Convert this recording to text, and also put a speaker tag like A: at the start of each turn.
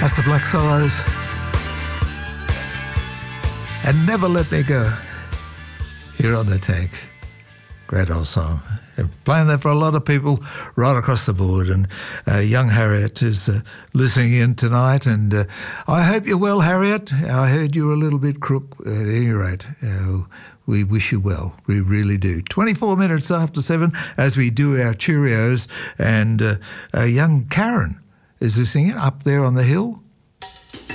A: That's the Black Sorrows. And Never Let Me Go. Here on the Tank. Great old song. They're playing that for a lot of people right across the board. And young Harriet is listening in tonight. And I hope you're well, Harriet. I heard you were a little bit crook. At any rate, we wish you well. We really do. 24 minutes after 7 as we do our Cheerios. And young Karen is listening in up there on the hill.